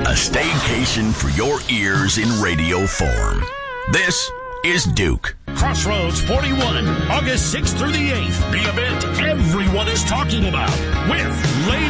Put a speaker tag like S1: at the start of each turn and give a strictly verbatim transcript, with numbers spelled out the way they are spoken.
S1: A staycation for your ears in radio form. This is Duke.
S2: Crossroads forty-one, August sixth through the eighth. The event everyone is talking about with Lady